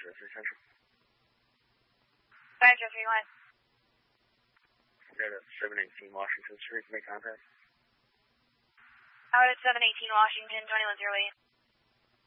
Jersey Central. 5031. Go to 718 Washington Street, make contact. Out at 718 Washington, 2108.